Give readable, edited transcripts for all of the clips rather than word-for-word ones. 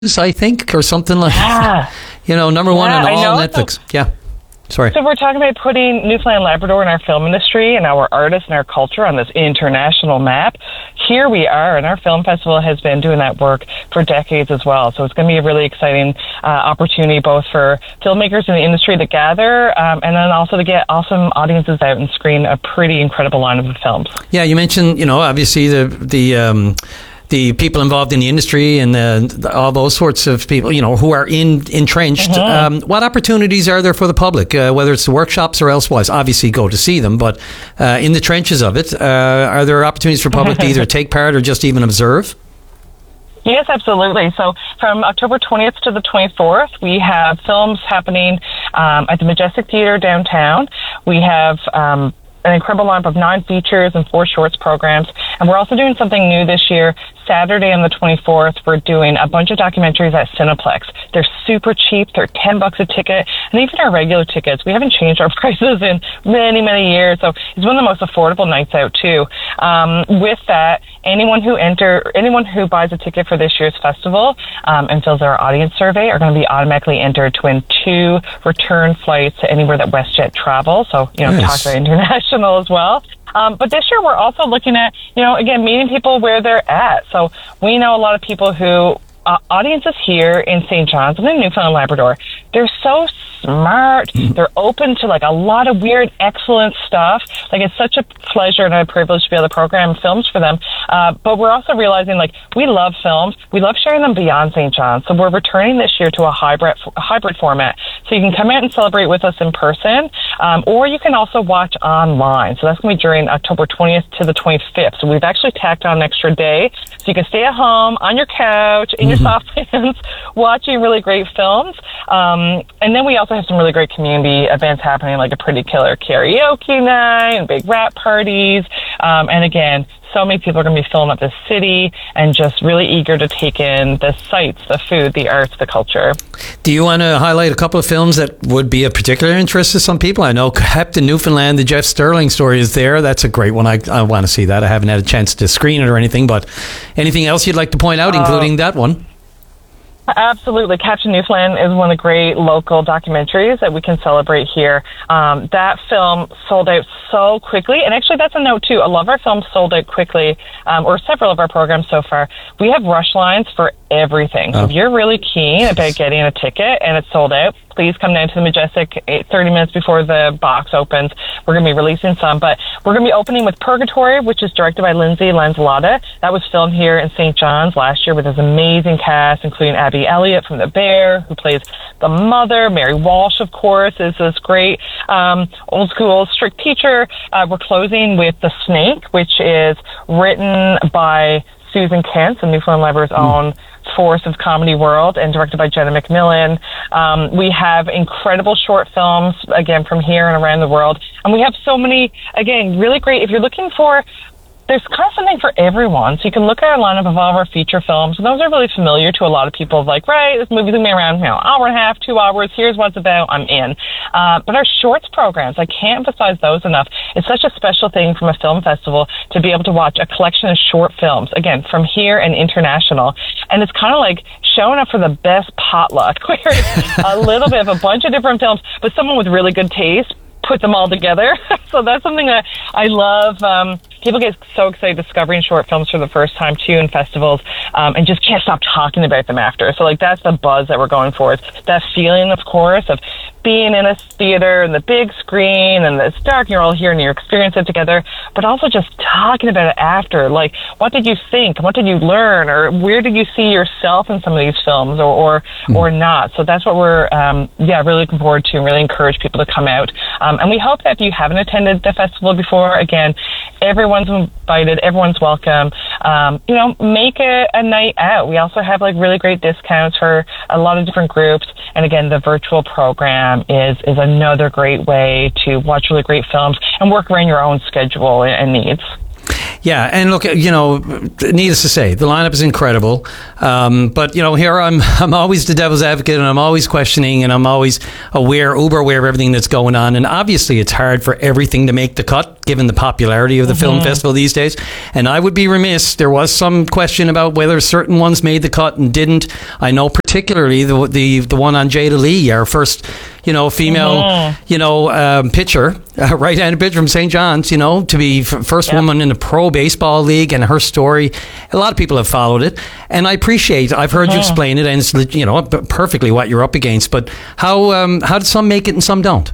I think, or something like that. Number one on all Netflix. Sorry. So we're talking about putting Newfoundland Labrador in our film industry and our artists and our culture on this international map. Here we are, and our film festival has been doing that work for decades as well. So it's going to be a really exciting opportunity both for filmmakers in the industry to gather and then also to get awesome audiences out and screen a pretty incredible lineup of films. Yeah, you mentioned, obviously the people involved in the industry and all those sorts of people, who are entrenched. Mm-hmm. What opportunities are there for the public, whether it's the workshops or elsewise? Obviously, go to see them, but in the trenches of it, are there opportunities for public to either take part or just even observe? Yes, absolutely. So from October 20th to the 24th, we have films happening at the Majestic Theatre downtown. We have an incredible lineup of 9 features and 4 shorts programs. And we're also doing something new this year. Saturday on the 24th, we're doing a bunch of documentaries at Cineplex. They're super cheap. They're $10 a ticket. And even our regular tickets, we haven't changed our prices in many, many years. So it's one of the most affordable nights out too. With that, anyone who buys a ticket for this year's festival and fills our audience survey are going to be automatically entered to win 2 return flights to anywhere that WestJet travels. So, Nice. talk about international as well. But this year we're also looking at, again, meeting people where they're at. So we know a lot of people who, audiences here in St. John's and in Newfoundland Labrador, they're so smart. They're open to a lot of weird, excellent stuff. It's such a pleasure and a privilege to be able to program films for them. But we're also realizing we love films. We love sharing them beyond St. John's. So we're returning this year to a hybrid format. So you can come out and celebrate with us in person, or you can also watch online. So that's going to be during October 20th to the 25th. So we've actually tacked on an extra day. So you can stay at home on your couch in your soft pants watching really great films. And then we also have some really great community events happening, like a pretty killer karaoke night and big rap parties. And again, so many people are going to be filling up the city and just really eager to take in the sights, the food, the arts, the culture. Do you want to highlight a couple of films that would be of particular interest to some people? I know Captain Newfoundland, the Jeff Sterling story is there. That's a great one. I want to see that. I haven't had a chance to screen it or anything, but anything else you'd like to point out, including that one? Absolutely. Captain Newfoundland is one of the great local documentaries that we can celebrate here. That film sold out so quickly. And actually, that's a note, too. A lot of our films sold out quickly, or several of our programs so far. We have rush lines for everything. So if you're really keen about getting a ticket and it's sold out, please come down to the Majestic 30 minutes before the box opens. We're going to be releasing some, but we're going to be opening with Purgatory, which is directed by Lindsay Lanzalotta. That was filmed here in St. John's last year with this amazing cast, including Abby Elliott from The Bear, who plays the mother. Mary Walsh, of course, is this great old school strict teacher. We're closing with The Snake, which is written by Susan Kent, the Newfoundland Labrador's own force of comedy world, and directed by Jenna McMillan. We have incredible short films, again, from here and around the world. And we have so many, again, really great, if you're looking for, there's kind of something for everyone. So you can look at our lineup of all of our feature films, and those are really familiar to a lot of people. Right, this movie's going to be around, hour and a half, 2 hours, here's what it's about, I'm in. But our shorts programs, I can't emphasize those enough. It's such a special thing from a film festival to be able to watch a collection of short films, again, from here and international. And it's kind of like showing up for the best potluck, where it's a little bit of a bunch of different films, but someone with really good taste put them all together. So that's something that I love. People get so excited discovering short films for the first time too in festivals, and just can't stop talking about them after. So that's the buzz that we're going for. It's that feeling, of course, of being in a theater and the big screen and it's dark and you're all here and you're experiencing it together, but also just talking about it after. What did you think? What did you learn? Or where did you see yourself in some of these films or not? So that's what we're, really looking forward to, and really encourage people to come out. And we hope that if you haven't attended the festival before, again, everyone's invited, everyone's welcome. Make it a night out. We also have really great discounts for a lot of different groups. And again, the virtual program is another great way to watch really great films and work around your own schedule and needs. Yeah, and look, needless to say, the lineup is incredible. But here I'm always the devil's advocate, and I'm always questioning, and I'm always uber aware of everything that's going on. And obviously, it's hard for everything to make the cut, given the popularity of the film festival these days. And I would be remiss. There was some question about whether certain ones made the cut and didn't. I know particularly the one on Jada Lee, our first female pitcher, right-handed pitcher from St. John's, to be first woman in the pro baseball league, and her story. A lot of people have followed it, and I've heard you explain it, and it's perfectly what you're up against. But how did some make it and some don't?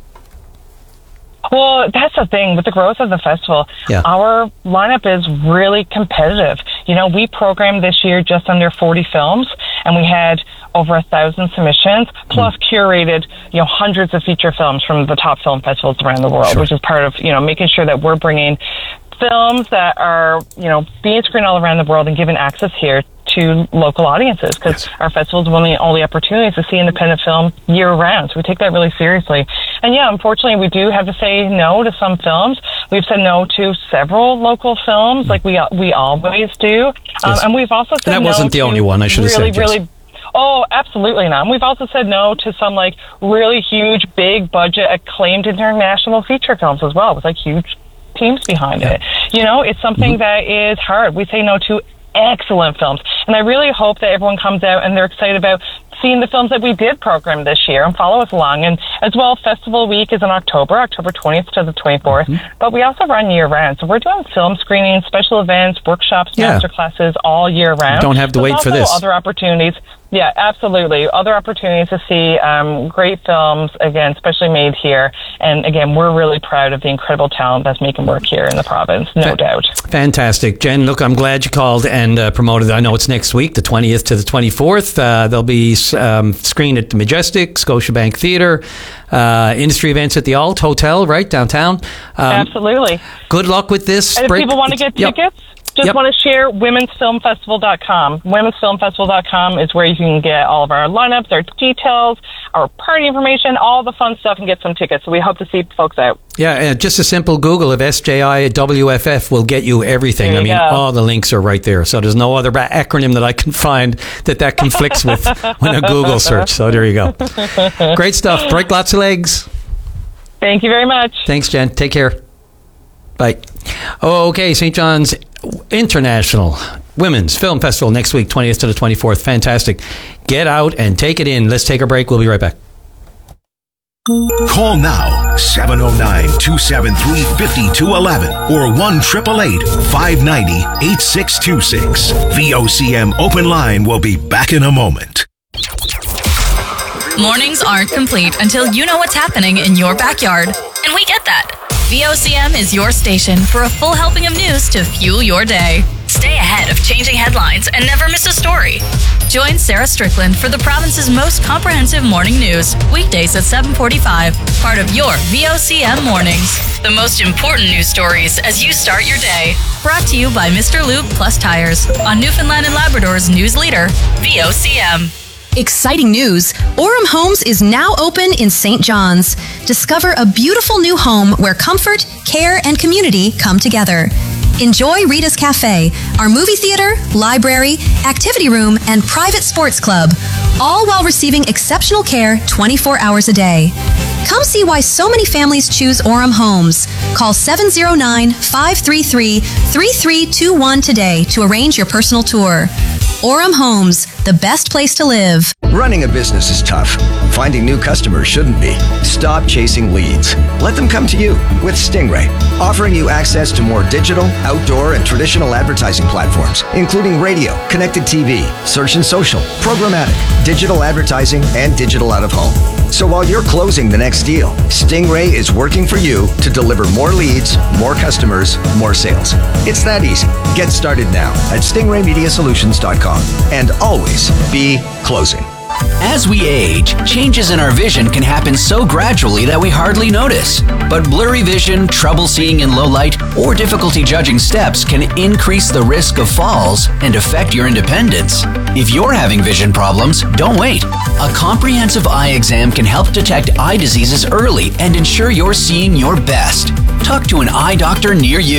Well, that's the thing with the growth of the festival. Yeah. Our lineup is really competitive. We programmed this year just under 40 films, and we had over 1,000 submissions, plus curated, hundreds of feature films from the top film festivals around the world, which is part of, making sure that we're bringing films that are, being screened all around the world and given access here to local audiences, because our festival is one of the only opportunities to see independent film year round. So we take that really seriously. And unfortunately, we do have to say no to some films. We've said no to several local films, like we always do. And we've also said that wasn't the only one, I should have said. Oh, absolutely not. And we've also said no to some really huge, big budget, acclaimed international feature films as well, with huge teams behind it. It's something that is hard. We say no to excellent films. And I really hope that everyone comes out and they're excited about seeing the films that we did program this year and follow us along. And as well, Festival Week is in October 20th to the 24th. But we also run year round. So we're doing film screenings, special events, workshops, master classes all year round. Don't have to wait for this. Other opportunities. Yeah, absolutely. Other opportunities to see great films, again, especially made here. And again, we're really proud of the incredible talent that's making work here in the province, no doubt. Fantastic. Jen, look, I'm glad you called and promoted. I know it's next week, the 20th to the 24th. There'll be screened at the Majestic, Scotiabank Theatre, industry events at the Alt Hotel, right, downtown. Absolutely. Good luck with this. And if people want to get tickets, just want to share womensfilmfestival.com. Womensfilmfestival.com is where you can get all of our lineups, our details, our party information, all the fun stuff, and get some tickets. So we hope to see folks out. Yeah, just a simple Google of SJIWFF will get you everything. All the links are right there. So there's no other acronym that I can find that conflicts with when a Google search. So there you go. Great stuff. Break lots of legs. Thank you very much. Thanks, Jen. Take care. Bye. Okay, St. John's International Women's Film Festival next week, 20th to the 24th. Fantastic. Get out and take it in. Let's take a break. We'll be right back. Call now, 709-273-5211 or 1-888-590-8626. VOCM Open Line will be back in a moment. Mornings aren't complete until you know what's happening in your backyard. And we get that. VOCM is your station for a full helping of news to fuel your day. Stay ahead of changing headlines and never miss a story. Join Sarah Strickland for the province's most comprehensive morning news, weekdays at 7:45, part of your VOCM Mornings. The most important news stories as you start your day. Brought to you by Mr. Lube Plus Tires on Newfoundland and Labrador's news leader, VOCM. Exciting news! Orem Homes is now open in St. John's. Discover a beautiful new home where comfort, care, and community come together. Enjoy Rita's Cafe, our movie theater, library, activity room, and private sports club, all while receiving exceptional care 24 hours a day. Come see why so many families choose Orem Homes. Call 709-533-3321 today to arrange your personal tour. Orem Homes, the best place to live. Running a business is tough. Finding new customers shouldn't be. Stop chasing leads. Let them come to you with Stingray, offering you access to more digital, outdoor, and traditional advertising platforms, including radio, connected TV, search and social, programmatic, digital advertising, and digital out-of-home. So while you're closing the next deal, Stingray is working for you to deliver more leads, more customers, more sales. It's that easy. Get started now at stingraymediasolutions.com and always be closing. As we age, changes in our vision can happen so gradually that we hardly notice. But blurry vision, trouble seeing in low light, or difficulty judging steps can increase the risk of falls and affect your independence. If you're having vision problems, don't wait. A comprehensive eye exam can help detect eye diseases early and ensure you're seeing your best. Talk to an eye doctor near you.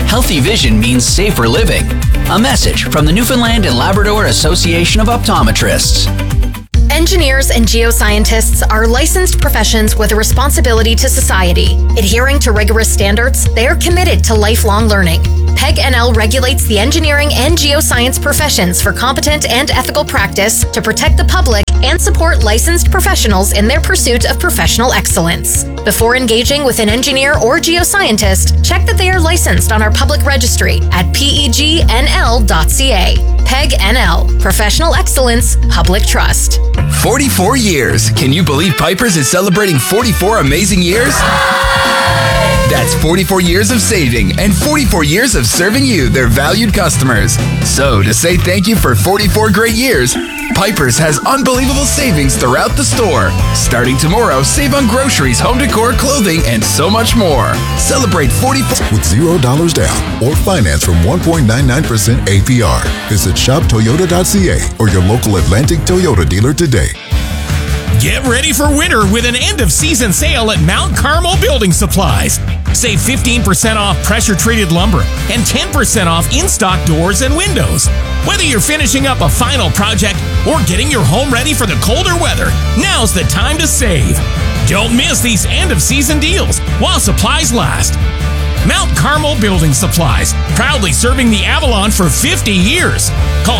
healthy vision means safer living. A message from the Newfoundland and Labrador Association of Optometrists. Engineers and geoscientists are licensed professions with a responsibility to society. Adhering to rigorous standards, they are committed to lifelong learning. PEG NL regulates the engineering and geoscience professions for competent and ethical practice to protect the public and support licensed professionals in their pursuit of professional excellence. Before engaging with an engineer or geoscientist, check that they are licensed on our public registry at pegnl.ca. PEG NL, Professional Excellence, Public Trust. 44 years. Can you believe Piper's is celebrating 44 amazing years? That's 44 years of saving and 44 years of serving you, their valued customers. So, to say thank you for 44 great years, Piper's has unbelievable savings throughout the store. Starting tomorrow, save on groceries, home decor, clothing, and so much more. Celebrate 44 with $0 down or finance from 1.99% APR. Visit shoptoyota.ca or your local Atlantic Toyota dealer today. Get ready for winter with an end-of-season sale at Mount Carmel Building Supplies. Save 15% off pressure-treated lumber and 10% off in-stock doors and windows. Whether you're finishing up a final project or getting your home ready for the colder weather, now's the time to save. Don't miss these end-of-season deals while supplies last. Mount Carmel Building Supplies, proudly serving the Avalon for 50 years. Call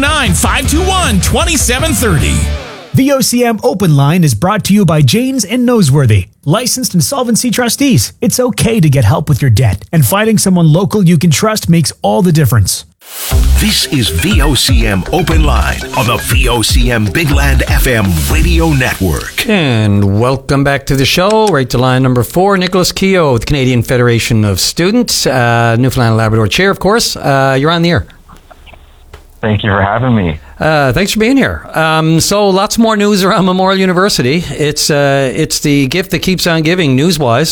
709-521-2730. The OCM Open Line is brought to you by Janes and Noseworthy, licensed insolvency trustees. It's okay to get help with your debt, and finding someone local you can trust makes all the difference. This is VOCM Open Line on the VOCM Big Land FM radio network. And welcome back to the show. Right to line number 4, Nicholas Keogh with the Canadian Federation of Students, Newfoundland and Labrador Chair, of course. You're on the air. Thank you for having me. Thanks for being here. So lots more news around Memorial University. It's the gift that keeps on giving news-wise.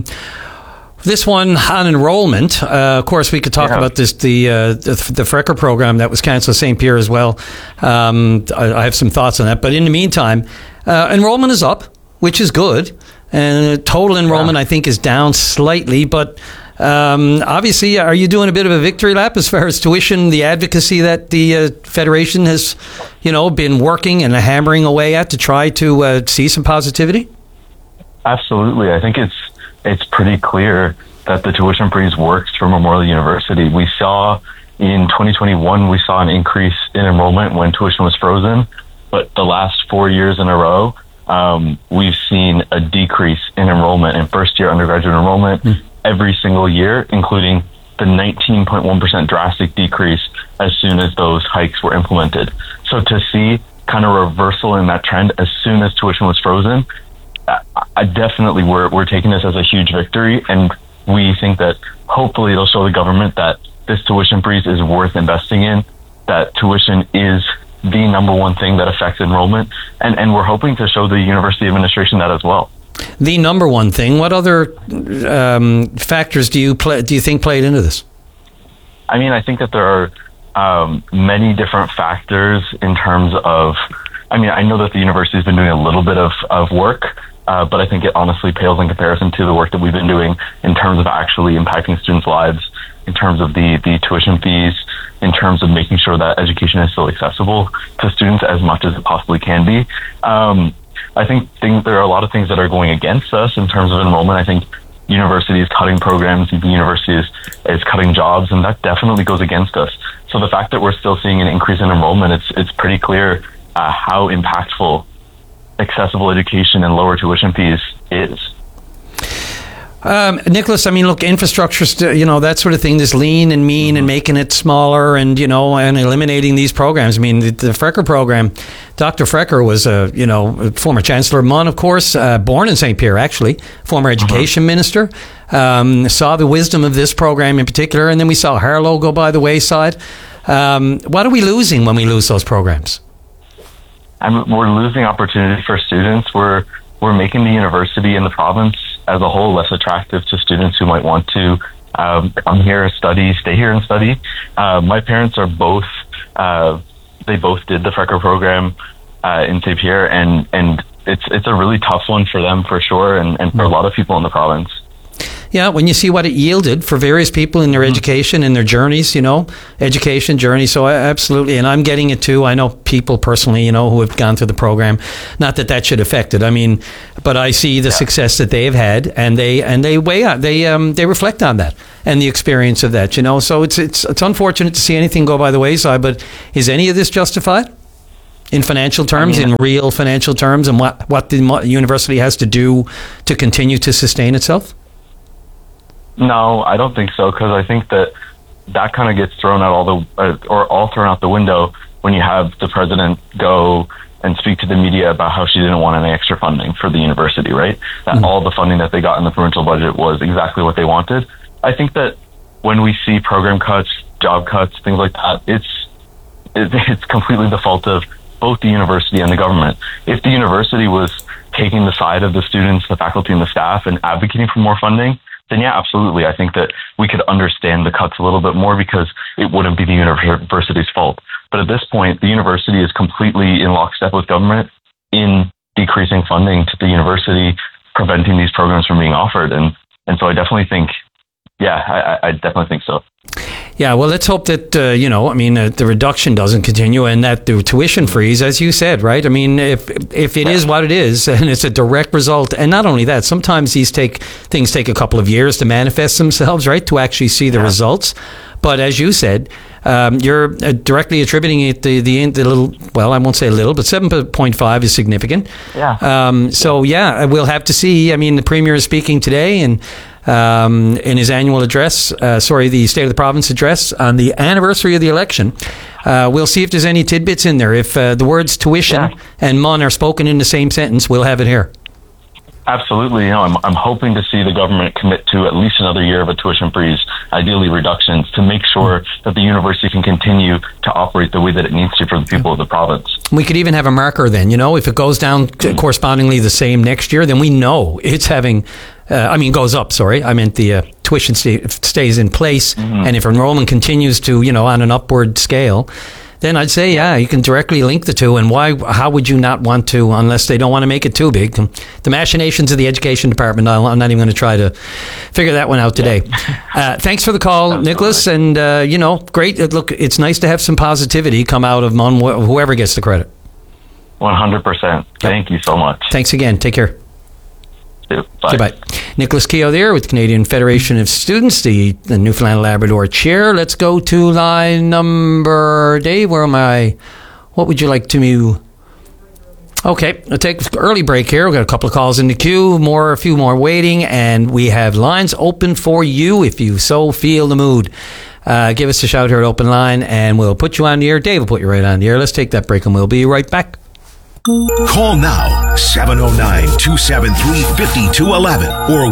This one on enrollment. Of course, we could talk about this the Frecker program that was canceled at St. Pierre as well. I have some thoughts on that. But in the meantime, enrollment is up, which is good. And total enrollment, I think, is down slightly, but obviously, are you doing a bit of a victory lap as far as tuition, the advocacy that the Federation has, been working and hammering away at to try to see some positivity? Absolutely. I think it's pretty clear that the tuition freeze works for Memorial University. We saw in 2021, we saw an increase in enrollment when tuition was frozen, but the last 4 years in a row, we've seen a decrease in enrollment in first-year undergraduate enrollment every single year, including the 19.1% drastic decrease as soon as those hikes were implemented. So to see kind of reversal in that trend as soon as tuition was frozen, I definitely we're taking this as a huge victory, and we think that hopefully it'll show the government that this tuition freeze is worth investing in, that tuition is the number one thing that affects enrollment, and we're hoping to show the university administration that as well. The number one thing. What other factors do you think played into this? I mean, I think that there are many different factors in terms of, I mean, I know that the university has been doing a little bit of work, but I think it honestly pales in comparison to the work that we've been doing in terms of actually impacting students' lives, in terms of the tuition fees, in terms of making sure that education is still accessible to students as much as it possibly can be. I think there are a lot of things that are going against us in terms of enrollment. I think university is cutting programs, the university is cutting jobs, and that definitely goes against us. So the fact that we're still seeing an increase in enrollment, it's pretty clear how impactful accessible education and lower tuition fees is. Nicholas, I mean, look, infrastructure, that sort of thing, this lean and mean and making it smaller and, and eliminating these programs. I mean, the Frecker program, Dr. Frecker was a former Chancellor Munn, of course, born in St. Pierre, actually, former education minister, saw the wisdom of this program in particular, and then we saw Harlow go by the wayside. What are we losing when we lose those programs? We're losing opportunity for students. We're making the university and the province as a whole less attractive to students who might want to come here, study, stay here and study. My parents are both, they both did the Frecker program in St. Pierre, and it's a really tough one for them for sure, and for a lot of people in the province. Yeah, when you see what it yielded for various people in their education and their journeys, education journey. So absolutely, and I'm getting it too. I know people personally, who have gone through the program. Not that should affect it. I mean, but I see the success that they've had, and they weigh out. They reflect on that and the experience of that. So it's unfortunate to see anything go by the wayside. But is any of this justified in financial terms, in real financial terms, and what the university has to do to continue to sustain itself? No, I don't think so, because I think that kind of gets thrown out all thrown out the window when you have the president go and speak to the media about how she didn't want any extra funding for the university, right? That all the funding that they got in the provincial budget was exactly what they wanted. I think that when we see program cuts, job cuts, things like that, it's completely the fault of both the university and the government. If the university was taking the side of the students, the faculty, and the staff and advocating for more funding, then yeah, absolutely. I think that we could understand the cuts a little bit more because it wouldn't be the university's fault. But at this point, the university is completely in lockstep with government in decreasing funding to the university, preventing these programs from being offered. And so I definitely think, I definitely think so. Yeah, well, let's hope that, the reduction doesn't continue and that the tuition freeze, as you said, right? I mean, if it is what it is and it's a direct result, and not only that, sometimes things take a couple of years to manifest themselves, right, to actually see the results. But as you said, you're directly attributing it to the little, well, I won't say a little, but 7.5 is significant. Yeah. We'll have to see. I mean, the Premier is speaking today and in his annual address, the State of the Province address on the anniversary of the election. We'll see if there's any tidbits in there. If the words tuition and MUN are spoken in the same sentence, we'll have it here. Absolutely. I'm hoping to see the government commit to at least another year of a tuition freeze, ideally reductions, to make sure that the university can continue to operate the way that it needs to for the people of the province. We could even have a marker then, if it goes down correspondingly the same next year, then we know it's having, goes up, sorry. I meant the tuition stays in place. And if enrollment continues to, on an upward scale, then I'd say, you can directly link the two. And how would you not want to, unless they don't want to make it too big? The machinations of the education department, I'm not even going to try to figure that one out today. Thanks for the call, Nicholas. And, great. Look, it's nice to have some positivity come out of MUN, whoever gets the credit. 100%. Thank you so much. Thanks again. Take care. Bye. Goodbye. Nicholas Keogh there with Canadian Federation of Students, the Newfoundland and Labrador chair. Let's go to line number, Dave, where am I? What would you like to move? Okay, I'll take an early break here. We've got a couple of calls in the queue, a few more waiting, and we have lines open for you if you so feel the mood. Give us a shout here at Open Line, and we'll put you on the air. Dave will put you right on the air. Let's take that break, and we'll be right back. Call now, 709-273-5211 or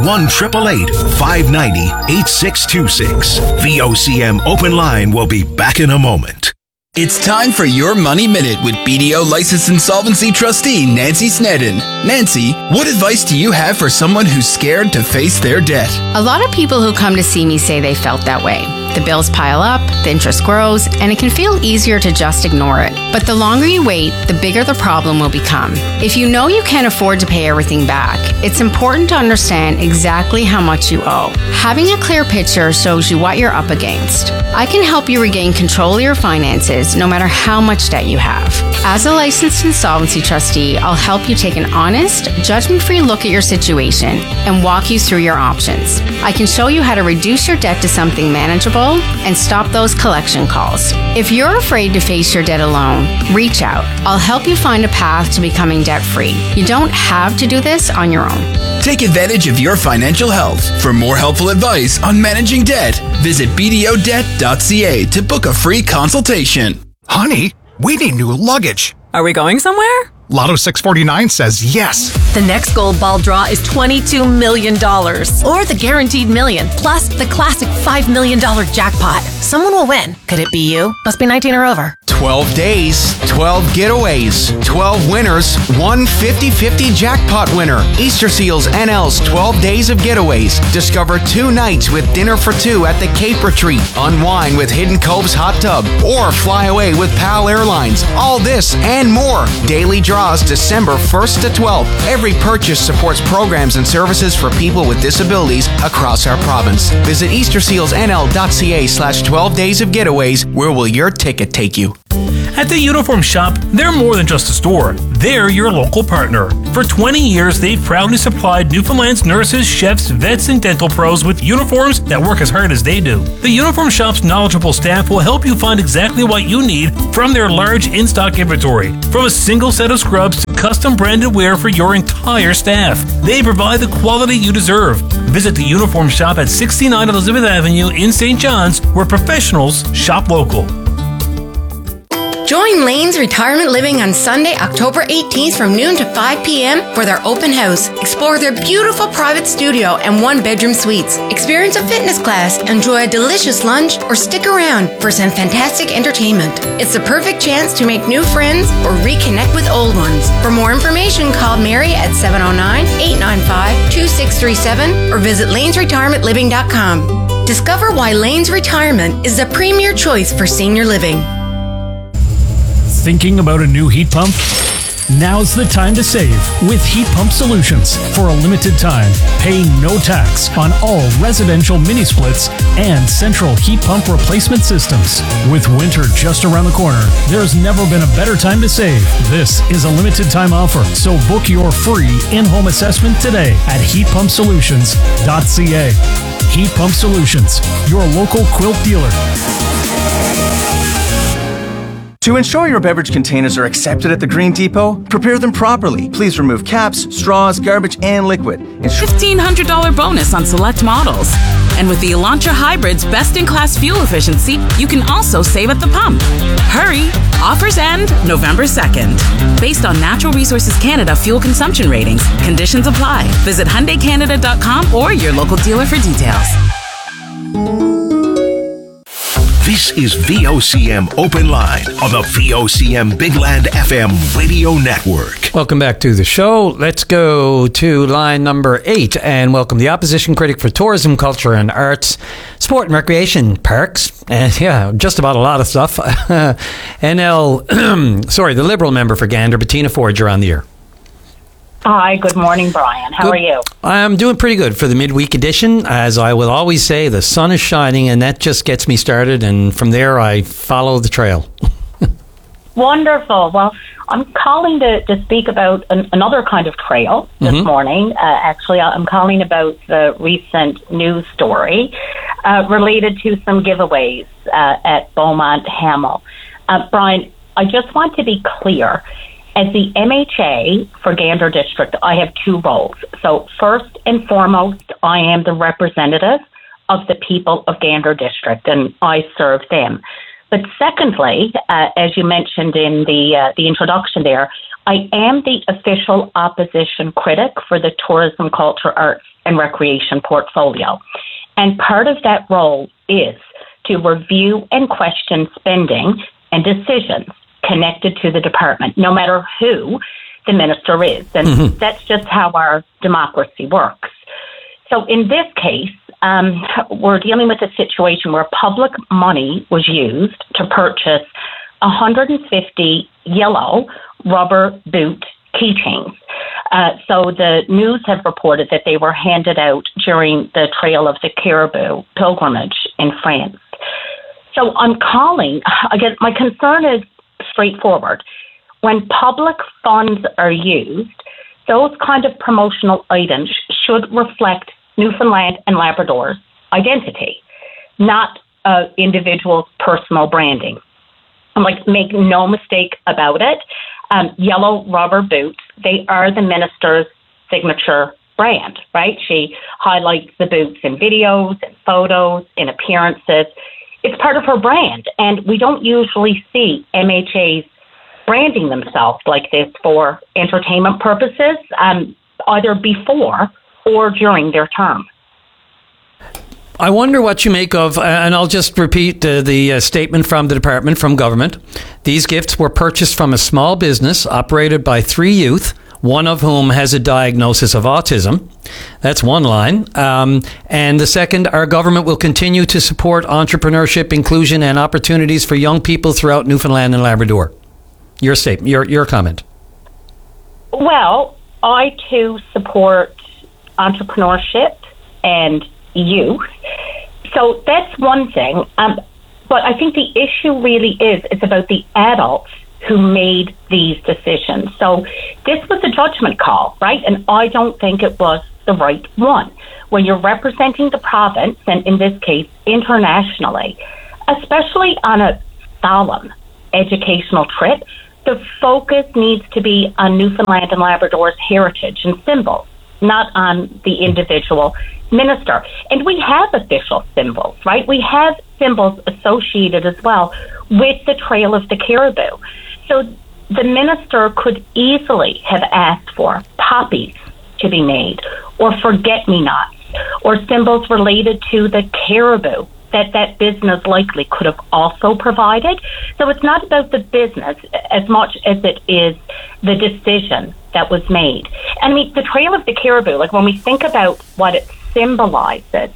1-888-590-8626. VOCM Open Line will be back in a moment. It's time for your Money Minute with BDO licensed insolvency trustee Nancy Snedden. Nancy, what advice do you have for someone who's scared to face their debt? A lot of people who come to see me say they felt that way. The bills pile up, the interest grows, and it can feel easier to just ignore it. But the longer you wait, the bigger the problem will become. If you know you can't afford to pay everything back, it's important to understand exactly how much you owe. Having a clear picture shows you what you're up against. I can help you regain control of your finances no matter how much debt you have. As a licensed insolvency trustee, I'll help you take an honest, judgment-free look at your situation and walk you through your options. I can show you how to reduce your debt to something manageable and stop those collection calls. If you're afraid to face your debt alone, reach out. I'll help you find a path to becoming debt-free. You don't have to do this on your own. Take advantage of your financial health. For more helpful advice on managing debt, visit bdodebt.ca to book a free consultation. Honey, we need new luggage. Are we going somewhere? Lotto 649 says yes. The next gold ball draw is $22 million. Or the guaranteed million, plus the classic $5 million jackpot. Someone will win. Could it be you? Must be 19 or over. 12 days, 12 getaways, 12 winners, one 50-50 jackpot winner. Easter Seals NL's 12 days of getaways. Discover 2 nights with dinner for 2 at the Cape Retreat. Unwind with Hidden Cove's hot tub. Or fly away with PAL Airlines. All this and more. Daily draw straws December 1st to 12th. Every purchase supports programs and services for people with disabilities across our province. Visit eastersealsnl.ca/12 days of getaways. Where will your ticket take you? At the Uniform Shop, they're more than just a store. They're your local partner. For 20 years, they've proudly supplied Newfoundland's nurses, chefs, vets, and dental pros with uniforms that work as hard as they do. The Uniform Shop's knowledgeable staff will help you find exactly what you need from their large in-stock inventory. From a single set of scrubs to custom branded wear for your entire staff. They provide the quality you deserve. Visit the Uniform Shop at 69 Elizabeth Avenue in St. John's, where professionals shop local. Join Lane's Retirement Living on Sunday, October 18th from noon to 5 p.m. for their open house. Explore their beautiful private studio and one-bedroom suites. Experience a fitness class, enjoy a delicious lunch, or stick around for some fantastic entertainment. It's the perfect chance to make new friends or reconnect with old ones. For more information, call Mary at 709-895-2637 or visit lanesretirementliving.com. Discover why Lane's Retirement is the premier choice for senior living. Thinking about a new heat pump? Now's the time to save with Heat Pump Solutions. For a limited time, pay no tax on all residential mini splits and central heat pump replacement systems. With winter just around the corner, there's never been a better time to save. This is a limited time offer, so book your free in-home assessment today at heatpumpsolutions.ca. Heat Pump Solutions, your local Quilt dealer. To ensure your beverage containers are accepted at the Green Depot, prepare them properly. Please remove caps, straws, garbage, and liquid. $1,500 bonus on select models. And with the Elantra Hybrid's best-in-class fuel efficiency, you can also save at the pump. Hurry! Offers end November 2nd. Based on Natural Resources Canada fuel consumption ratings, conditions apply. Visit HyundaiCanada.com or your local dealer for details. This is VOCM Open Line on the VOCM Big Land FM radio network. Welcome back to the show. Let's go to line number 8 and welcome the opposition critic for tourism, culture and arts, sport and recreation, parks, and just about a lot of stuff. the Liberal member for Gander, Bettina Ford, you're on the air. Hi, good morning, Brian. How are you? I'm doing pretty good for the midweek edition. As I will always say, the sun is shining, and that just gets me started, and from there I follow the trail. Wonderful. Well, I'm calling to speak about another kind of trail this morning. Actually, I'm calling about the recent news story related to some giveaways at Beaumont Hamel. Brian, I just want to be clear. As the MHA for Gander District, I have two roles. So first and foremost, I am the representative of the people of Gander District, and I serve them. But secondly, as you mentioned in the introduction there, I am the official opposition critic for the Tourism, Culture, Arts and Recreation portfolio. And part of that role is to review and question spending and decisions connected to the department, no matter who the minister is. And that's just how our democracy works. So in this case, we're dealing with a situation where public money was used to purchase 150 yellow rubber boot keychains. So the news have reported that they were handed out during the Trail of the Caribou pilgrimage in France. So I'm calling, I guess my concern is straightforward. When public funds are used, those kind of promotional items should reflect Newfoundland and Labrador's identity, not individuals' personal branding. Make no mistake about it, yellow rubber boots, they are the minister's signature brand, right? She highlights the boots in videos, in photos, in appearances. It's part of her brand, and we don't usually see MHAs branding themselves like this for entertainment purposes, either before or during their term. I wonder what you make of, and I'll just repeat the statement from the department, from government. These gifts were purchased from a small business operated by 3 youth, one of whom has a diagnosis of autism. That's one line. And the second, our government will continue to support entrepreneurship, inclusion, and opportunities for young people throughout Newfoundland and Labrador. Your statement, your comment. Well, I too support entrepreneurship and youth. So that's one thing. But I think the issue really is it's about the adults who made these decisions. So this was a judgment call, right? And I don't think it was the right one. When you're representing the province, and in this case, internationally, especially on a solemn educational trip, the focus needs to be on Newfoundland and Labrador's heritage and symbols, not on the individual minister. And we have official symbols, right? We have symbols associated as well with the Trail of the Caribou. So the minister could easily have asked for poppies to be made, or forget-me-nots, or symbols related to the caribou that business likely could have also provided. So it's not about the business as much as it is the decision that was made. And I mean, the Trail of the Caribou, like when we think about what it symbolizes,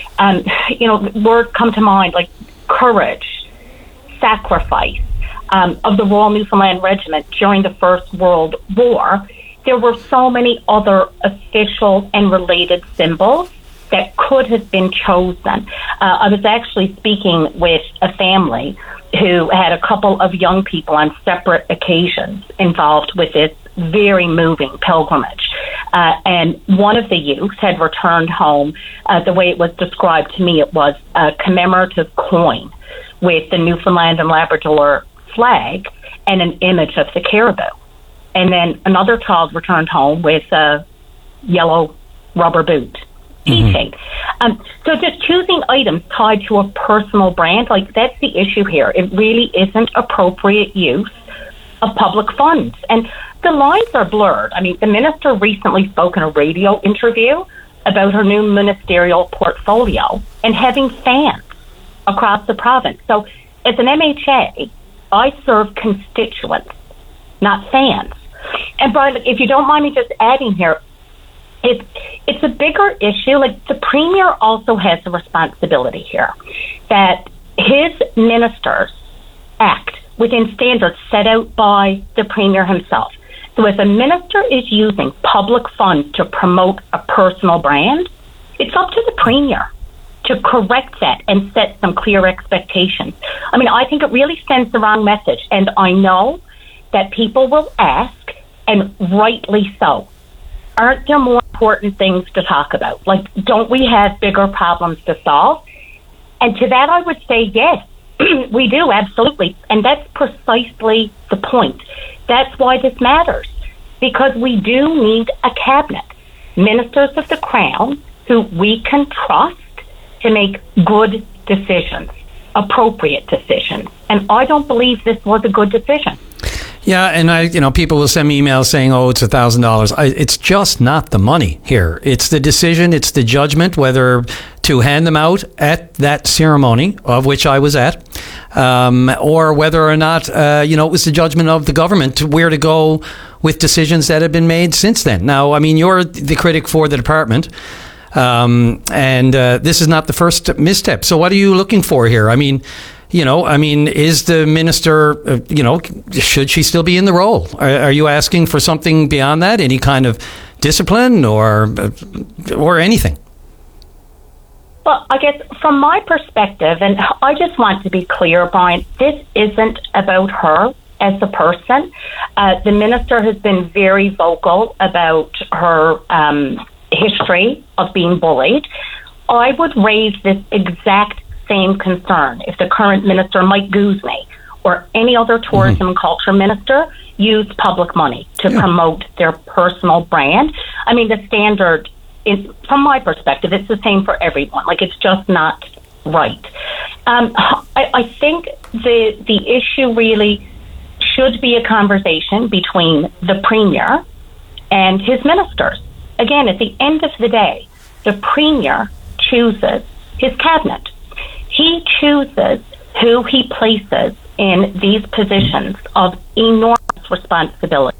words come to mind like courage, sacrifice, of the Royal Newfoundland Regiment during the First World War. There were so many other official and related symbols that could have been chosen. I was actually speaking with a family who had a couple of young people on separate occasions involved with this very moving pilgrimage. And one of the youths had returned home, the way it was described to me, it was a commemorative coin with the Newfoundland and Labrador flag and an image of the caribou. And then another child returned home with a yellow rubber boot teaching. So just choosing items tied to a personal brand, like that's the issue here. It really isn't appropriate use of public funds. And the lines are blurred. I mean, the minister recently spoke in a radio interview about her new ministerial portfolio and having fans across the province. So as an MHA, I serve constituents, not fans. And Brian, if you don't mind me just adding here, it's a bigger issue. Like the Premier also has a responsibility here that his ministers act within standards set out by the Premier himself. So if a minister is using public funds to promote a personal brand, it's up to the Premier to correct that and set some clear expectations. I mean, I think it really sends the wrong message. And I know that people will ask, and rightly so, aren't there more important things to talk about? Like, don't we have bigger problems to solve? And to that I would say, yes, we do, absolutely. And that's precisely the point. That's why this matters, because we do need a cabinet, ministers of the Crown who we can trust to make good decisions, appropriate decisions. And I don't believe this was a good decision. Yeah, and people will send me emails saying, "Oh, it's $1,000." It's just not the money here. It's the decision. It's the judgment whether to hand them out at that ceremony, of which I was at, or whether or not it was the judgment of the government to where to go with decisions that have been made since then. Now, I mean, you're the critic for the department. And this is not the first misstep. So what are you looking for here? I mean, is the minister, should she still be in the role? Are you asking for something beyond that? Any kind of discipline or anything? Well, I guess from my perspective, and I just want to be clear, Brian, this isn't about her as a person. The minister has been very vocal about her history of being bullied. I would raise this exact same concern if the current minister, Mike Guzman, or any other tourism and culture minister used public money to promote their personal brand. I mean, the standard is, from my perspective, it's the same for everyone. Like, it's just not right. I think the issue really should be a conversation between the Premier and his ministers. Again, at the end of the day, the Premier chooses his cabinet. He chooses who he places in these positions of enormous responsibility.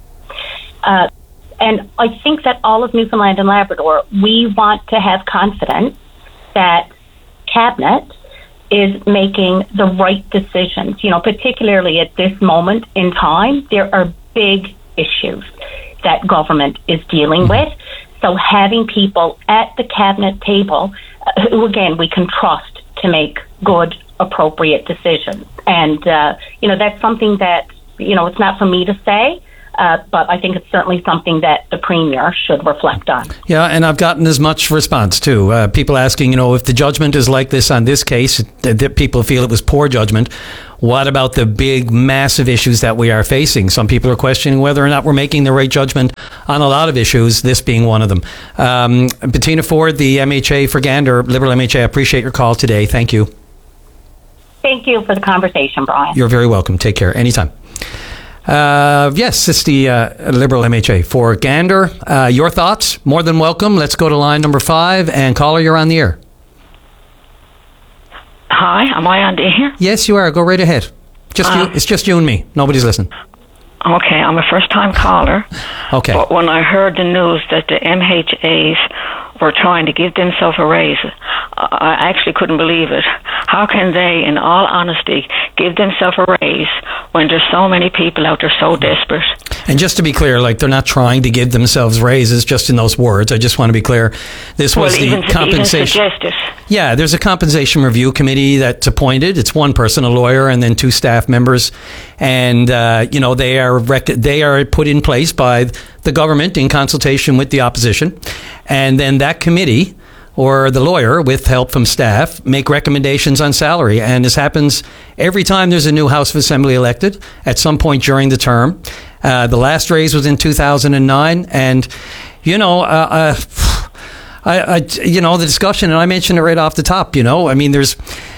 And I think that all of Newfoundland and Labrador, we want to have confidence that cabinet is making the right decisions. Particularly at this moment in time, there are big issues that government is dealing with. So having people at the cabinet table who, again, we can trust to make good, appropriate decisions. And, that's something that, it's not for me to say, but I think it's certainly something that the Premier should reflect on. Yeah, and I've gotten as much response, too. People asking, if the judgment is like this on this case, that people feel it was poor judgment. What about the big, massive issues that we are facing? Some people are questioning whether or not we're making the right judgment on a lot of issues, this being one of them. Bettina Ford, the MHA for Gander, Liberal MHA, I appreciate your call today. Thank you. Thank you for the conversation, Brian. You're very welcome. Take care. Anytime. Yes, it's the Liberal MHA for Gander. Your thoughts? More than welcome. Let's go to line number 5. And caller, you're on the air. Hi, am I on the air? Yes, you are. Go right ahead. It's just you and me. Nobody's listening. Okay, I'm a first-time caller. Okay. But when I heard the news that the MHAs were trying to give themselves a raise, I actually couldn't believe it. How can they, in all honesty, give themselves a raise when there's so many people out there so desperate? And just to be clear, they're not trying to give themselves raises just in those words. I just want to be clear. This was the compensation. Even suggested. Yeah, there's a compensation review committee that's appointed. It's one person, a lawyer, and then 2 staff members. And, they are put in place by the government in consultation with the opposition. And then that committee, or the lawyer with help from staff, make recommendations on salary. And this happens every time there's a new House of Assembly elected at some point during the term. The last raise was in 2009. And, the discussion, and I mentioned it right off the top, there's,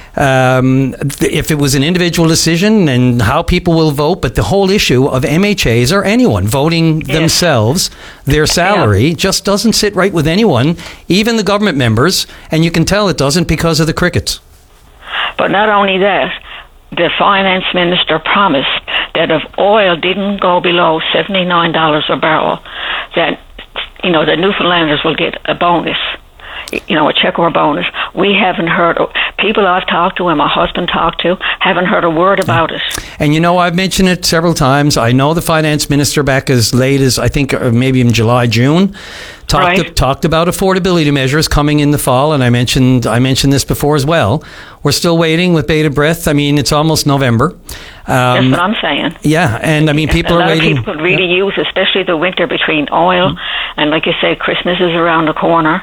if it was an individual decision and how people will vote, but the whole issue of MHAs or anyone voting themselves, their salary just doesn't sit right with anyone, even the government members, and you can tell it doesn't because of the crickets. But not only that, the finance minister promised that if oil didn't go below $79 a barrel, that the Newfoundlanders will get a bonus, a check or a bonus. We haven't heard, people I've talked to and my husband talked to haven't heard a word about it. And I've mentioned it several times. I know the finance minister back as late as I think maybe in July, June, talked about affordability measures coming in the fall, and I mentioned this before as well. We're still waiting with bated breath. It's almost November. That's what I'm saying. Yeah, and people are waiting. A lot of people could really use, especially the winter between oil and, like you say, Christmas is around the corner.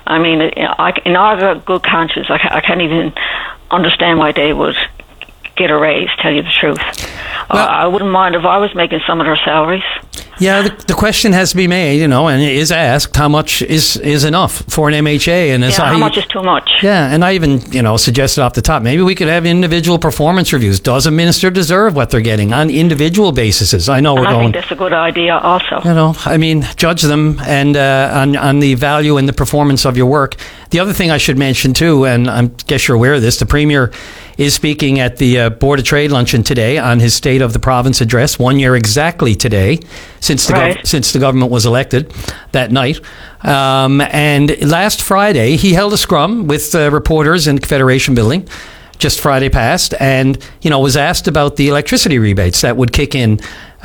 In all good conscience, I can't even understand why they would get a raise, tell you the truth. Well, I wouldn't mind if I was making some of their salaries. Yeah, the question has to be made, and it is asked, how much is enough for an MHA? And how much is too much? Yeah, and I even, suggested off the top, maybe we could have individual performance reviews. Does a minister deserve what they're getting on individual bases? I know I think that's a good idea also. Judge them and on the value and the performance of your work. The other thing I should mention, too, and I guess you're aware of this, the Premier is speaking at the Board of Trade luncheon today on his State of the Province address, 1 year exactly today, since the government was elected that night. And last Friday, he held a scrum with reporters in Confederation Building, just Friday past, and, was asked about the electricity rebates that would kick in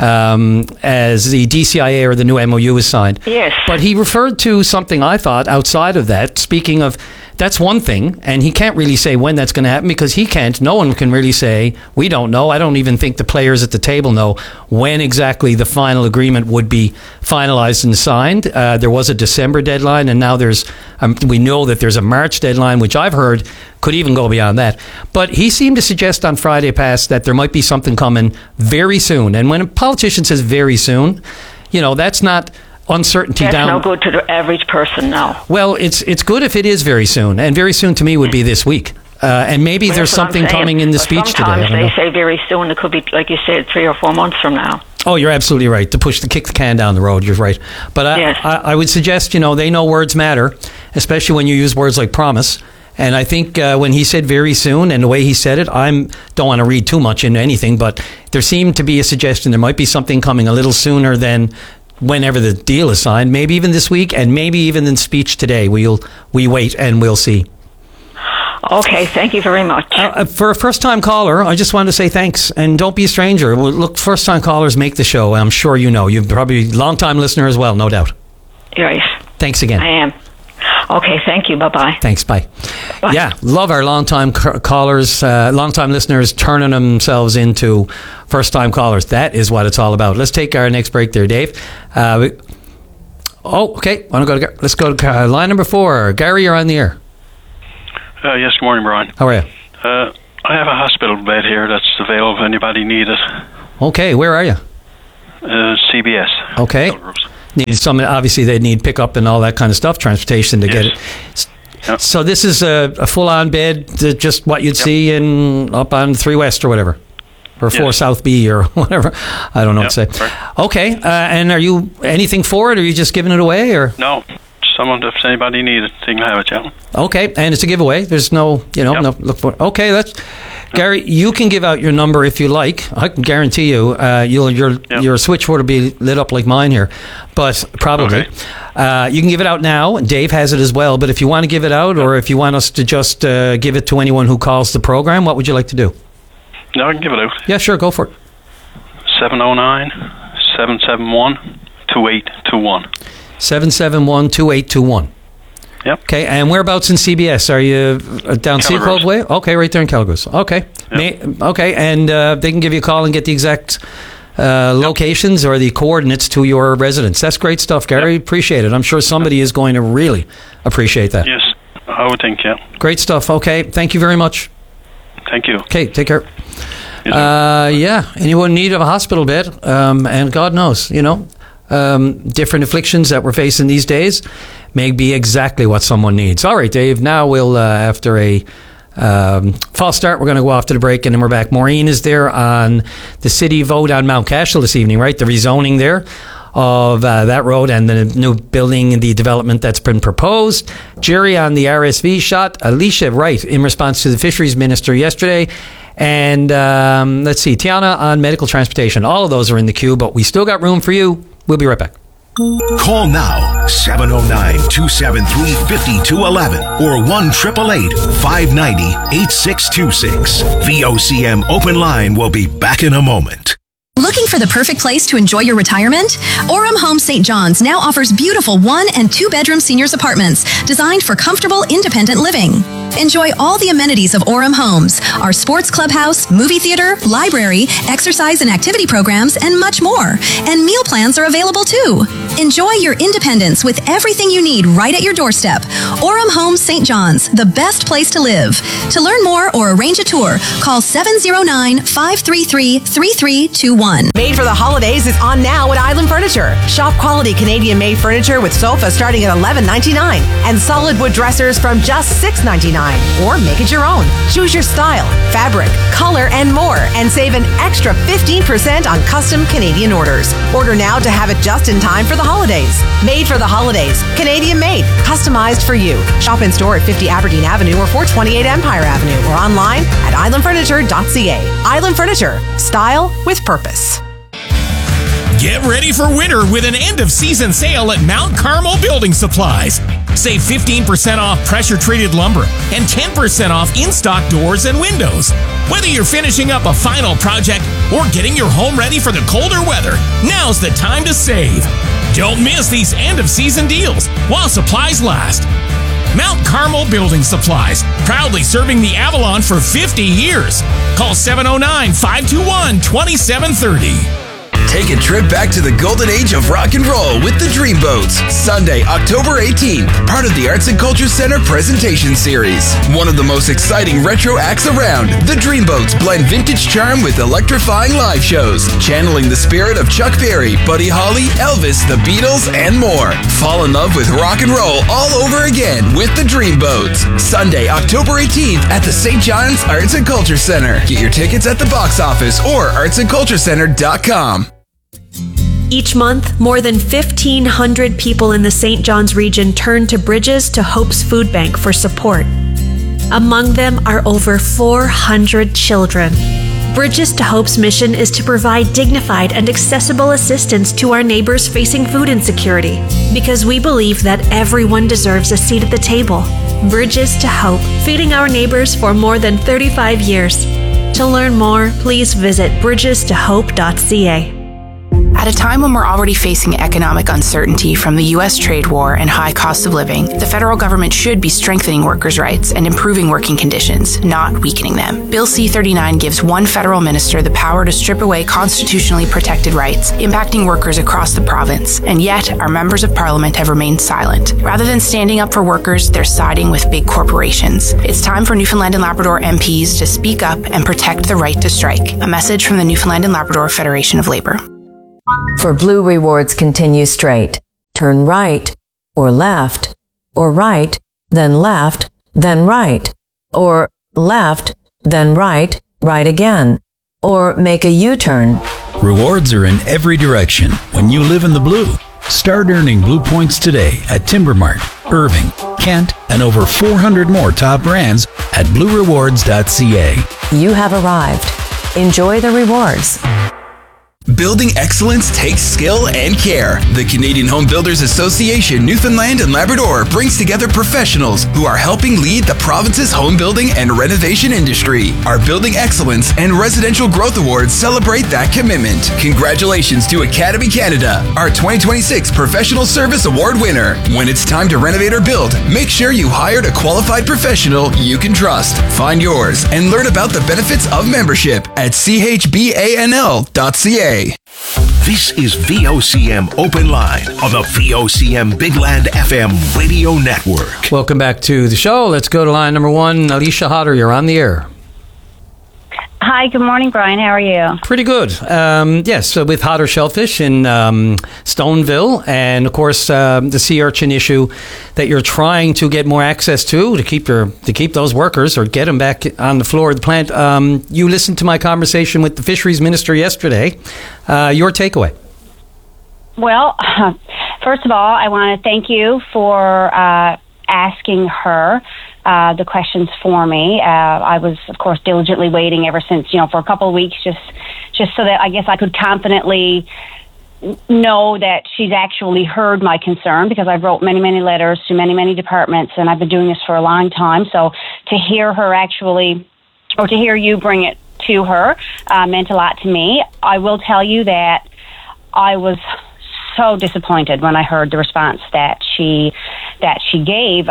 as the DCIA or the new MOU was signed. Yes. But he referred to something I thought outside of that, speaking of, that's one thing, and he can't really say when that's going to happen because no one can really say, we don't know. I don't even think the players at the table know when exactly the final agreement would be finalized and signed. There was a December deadline, and now we know that there's a March deadline, which I've heard could even go beyond that. But he seemed to suggest on Friday past that there might be something coming very soon. And when a politician says very soon, that's not uncertainty That's down. no good to the average person now. Well, it's good if it is very soon, and very soon to me would be this week. And maybe there's something coming in the speech today. Sometimes they say very soon. It could be, like you said, 3 or 4 months from now. Oh, you're absolutely right. To kick the can down the road, you're right. But I would suggest, they know words matter, especially when you use words like promise. And I think when he said very soon and the way he said it, don't want to read too much into anything, but there seemed to be a suggestion there might be something coming a little sooner than whenever the deal is signed, maybe even this week, and maybe even in speech today. We wait and we'll see. Okay, thank you very much. For a first-time caller, I just wanted to say thanks, and don't be a stranger. Well, look, first-time callers make the show. I'm sure you know. You're probably a long-time listener as well, no doubt. Right. Thanks again. I am. Okay, thank you. Bye-bye. Thanks, bye. Yeah, love our long-time callers, long-time listeners turning themselves into first-time callers. That is what it's all about. Let's take our next break there, Dave. Okay. Let's go to line number 4. Gary, you're on the air. Yes, good morning, Brian. How are you? I have a hospital bed here that's available if anybody needs it. Okay, where are you? CBS. Okay. Need some. Obviously, they need pickup and all that kind of stuff, transportation to get it. Yep. So this is a full-on bed, just what you'd see up on 3 West or whatever, or 4 South B or whatever. I don't know what to say. Right. Okay, and are you anything for it, or are you just giving it away, or? No. Someone, if anybody needs it, they can have it, yeah. Okay, and it's a giveaway. There's no, no look for it. Okay, Gary, you can give out your number if you like. I can guarantee you, your switchboard will be lit up like mine here, but probably. Okay. You can give it out now. Dave has it as well, but if you want to give it out, or if you want us to just give it to anyone who calls the program, what would you like to do? No, I can give it out. Yeah, sure, go for it. 709-771-2821. 771-2821. Yep. Okay, and whereabouts in CBS? Are you down Seacove Way? Okay, right there in Calgary. Okay. Yep. Okay, and they can give you a call and get the exact locations or the coordinates to your residence. That's great stuff, Gary. Appreciate it. I'm sure somebody is going to really appreciate that. Yes, I would think, yeah. Great stuff. Okay, thank you very much. Thank you. Okay, take care. Anyone need of a hospital bed, and God knows, different afflictions that we're facing these days may be exactly what someone needs. All right, Dave, now we'll, after a false start, we're going to go off to the break, and then we're back. Maureen is there on the city vote on Mount Cashel this evening, right? The rezoning there of that road and the new building, the development that's been proposed. Jerry on the RSV shot. Alicia Wright in response to the fisheries minister yesterday. And let's see, Tiana on medical transportation. All of those are in the queue, but we still got room for you. We'll be right back. Call now, 709-273-5211 or 1-888-590-8626. VOCM Open Line will be back in a moment. Looking for the perfect place to enjoy your retirement? Orem Homes St. John's now offers beautiful 1- and 2-bedroom seniors apartments designed for comfortable, independent living. Enjoy all the amenities of Orem Homes, our sports clubhouse, movie theater, library, exercise and activity programs, and much more. And meal plans are available too. Enjoy your independence with everything you need right at your doorstep. Orem Homes St. John's, the best place to live. To learn more or arrange a tour, call 709-533-3321. Made for the holidays is on now at Island Furniture. Shop quality Canadian-made furniture with sofas starting at $11.99 and solid wood dressers from just $6.99. Or make it your own. Choose your style, fabric, color, and more, and save an extra 15% on custom Canadian orders. Order now to have it just in time for the holidays. Made for the holidays. Canadian-made. Customized for you. Shop in store at 50 Aberdeen Avenue or 428 Empire Avenue or online at islandfurniture.ca. Island Furniture. Style with purpose. Get ready for winter with an end-of-season sale at Mount Carmel Building Supplies. Save 15% off pressure-treated lumber and 10% off in-stock doors and windows. Whether you're finishing up a final project or getting your home ready for the colder weather, now's the time to save. Don't miss these end-of-season deals while supplies last. Mount Carmel Building Supplies, proudly serving the Avalon for 50 years. Call 709-521-2730. Take a trip back to the golden age of rock and roll with the Dreamboats. Sunday, October 18th, part of the Arts and Culture Center presentation series. One of the most exciting retro acts around, the Dreamboats blend vintage charm with electrifying live shows, channeling the spirit of Chuck Berry, Buddy Holly, Elvis, the Beatles, and more. Fall in love with rock and roll all over again with the Dreamboats. Sunday, October 18th at the St. John's Arts and Culture Center. Get your tickets at the box office or artsandculturecenter.com. Each month, more than 1,500 people in the St. John's region turn to Bridges to Hope's Food Bank for support. Among them are over 400 children. Bridges to Hope's mission is to provide dignified and accessible assistance to our neighbors facing food insecurity, because we believe that everyone deserves a seat at the table. Bridges to Hope, feeding our neighbors for more than 35 years. To learn more, please visit bridgestohope.ca. At a time when we're already facing economic uncertainty from the U.S. trade war and high cost of living, the federal government should be strengthening workers' rights and improving working conditions, not weakening them. Bill C-39 gives one federal minister the power to strip away constitutionally protected rights, impacting workers across the province, and yet our members of parliament have remained silent. Rather than standing up for workers, they're siding with big corporations. It's time for Newfoundland and Labrador MPs to speak up and protect the right to strike. A message from the Newfoundland and Labrador Federation of Labour. For Blue Rewards, continue straight. Turn right, or left, or right, then left, then right, or left, then right, right again, or make a U-turn. Rewards are in every direction when you live in the blue. Start earning Blue Points today at Timbermart, Irving, Kent, and over 400 more top brands at bluerewards.ca. You have arrived. Enjoy the rewards. Building excellence takes skill and care. The Canadian Home Builders Association Newfoundland and Labrador brings together professionals who are helping lead the province's home building and renovation industry. Our Building Excellence and Residential Growth Awards celebrate that commitment. Congratulations to Academy Canada, our 2026 Professional Service Award winner. When it's time to renovate or build, make sure you hired a qualified professional you can trust. Find yours and learn about the benefits of membership at chbanl.ca. This is VOCM Open Line on the VOCM Big Land FM radio network. Welcome back to the show. Let's go to line number one. Alicia Hodder, you're on the air. Hi, good morning, Brian. How are you? Pretty good. Yes, with Hodder Shellfish in Stoneville, and of course the sea urchin issue that you're trying to get more access to keep those workers or get them back on the floor of the plant. You listened to my conversation with the fisheries minister yesterday. Your takeaway? Well, first of all, I want to thank you for asking her the questions for me. I was, of course, diligently waiting ever since, for a couple of weeks, just so that I guess I could confidently know that she's actually heard my concern, because I've wrote many, many letters to many, many departments, and I've been doing this for a long time. So to hear her actually, or to hear you bring it to her, meant a lot to me. I will tell you that I was so disappointed when I heard the response that she gave.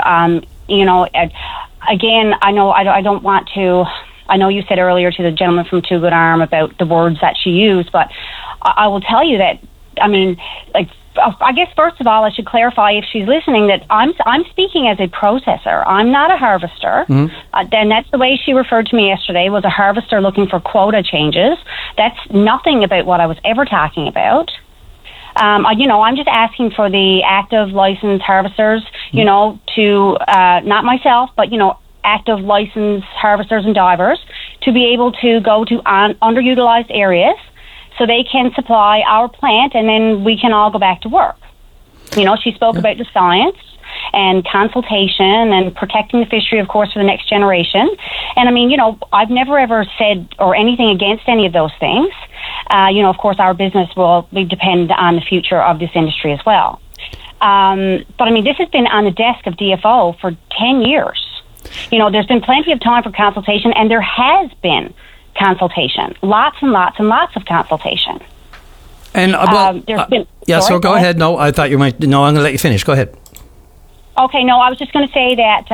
Again, I know I don't want to. I know you said earlier to the gentleman from Two Good Arm about the words that she used, but I will tell you that. I mean, I guess first of all, I should clarify, if she's listening, that I'm speaking as a processor. I'm not a harvester. Mm-hmm. Then that's the way she referred to me yesterday, was a harvester looking for quota changes. That's nothing about what I was ever talking about. I'm just asking for the active licensed harvesters, to, not myself, but, active licensed harvesters and divers to be able to go to underutilized areas so they can supply our plant, and then we can all go back to work. She spoke about the science and consultation and protecting the fishery, of course, for the next generation. And I've never ever said or anything against any of those things. Of course, our business will depend on the future of this industry as well. But this has been on the desk of DFO for 10 years. There's been plenty of time for consultation, and there has been consultation. Lots and lots and lots of consultation. And there's been... Yeah, sorry, so go ahead. No, I thought you might... No, I'm going to let you finish. Go ahead. Okay, no, I was just going to say that,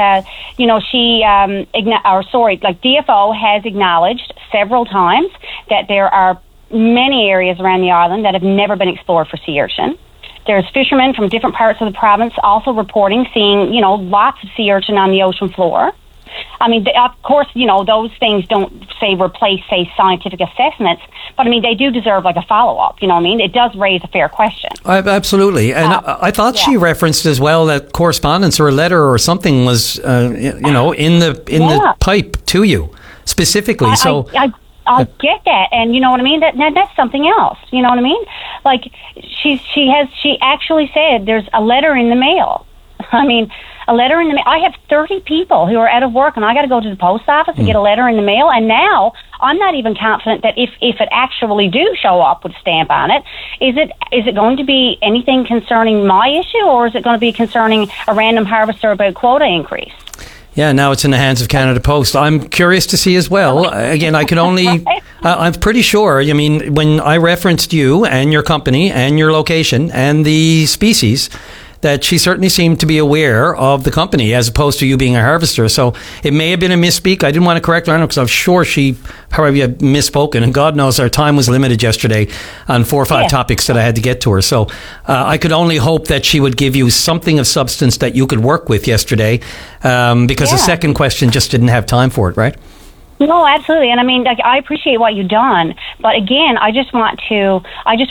DFO has acknowledged several times that there are many areas around the island that have never been explored for sea urchin. There's fishermen from different parts of the province also reporting seeing, lots of sea urchin on the ocean floor. Of course, those things don't replace scientific assessments, but they do deserve a follow-up. It does raise a fair question. Absolutely. And I thought she referenced as well that correspondence or a letter or something was, in the pipe to you specifically. I get that, and you know what I mean? That's something else. You know what I mean? She actually said there's a letter in the mail. I mean, a letter in the mail. I have 30 people who are out of work, and I got to go to the post office and get a letter in the mail. And now I'm not even confident that if it actually do show up with a stamp on it, is it going to be anything concerning my issue, or is it going to be concerning a random harvester about quota increase? Yeah, now it's in the hands of Canada Post. I'm curious to see as well. Again, I can only... I'm pretty sure, I mean, when I referenced you and your company and your location and the species, that she certainly seemed to be aware of the company as opposed to you being a harvester. So it may have been a misspeak. I didn't want to correct her because I'm sure she probably had misspoken. And God knows our time was limited yesterday on 4 or 5 topics that I had to get to her. So I could only hope that she would give you something of substance that you could work with yesterday because the second question just didn't have time for it, right? No, absolutely. And I mean, like, I appreciate what you've done. But again, I just want to,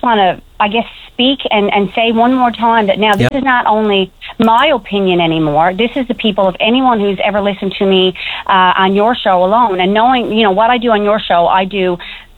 I guess, speak and say one more time that now this is not only my opinion anymore. This is the people of anyone who's ever listened to me on your show alone. And knowing, you know, what I do on your show, I do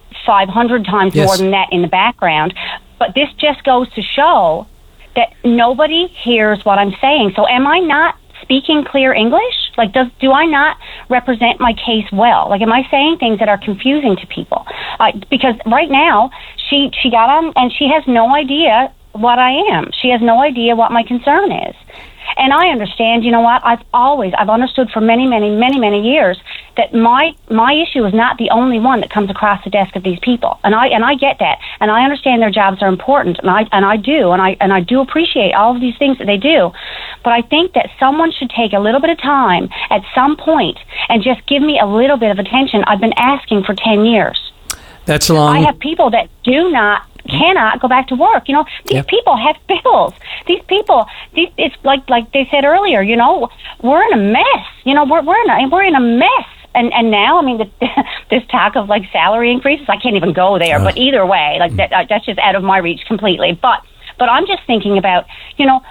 500 times more than that in the background. But this just goes to show that nobody hears what I'm saying. So am I not speaking clear English? Like, do I not represent my case well? Like, am I saying things that are confusing to people? Because right now, she got on and she has no idea what I am. She has no idea what my concern is. And I understand, you know what, I've understood for many, many, many, many years that my issue is not the only one that comes across the desk of these people. And I get that. And I understand their jobs are important, and I do appreciate all of these things that they do. But I think that someone should take a little bit of time at some point and just give me a little bit of attention. I've been asking for 10 years. That's a long... I have people that cannot go back to work. You know, these people have bills. These people, it's like they said earlier, you know, we're in a mess. You know, we're in a mess. And now, I mean, this talk of like salary increases, I can't even go there. But either way, like that's just out of my reach completely. But I'm just thinking about, you know,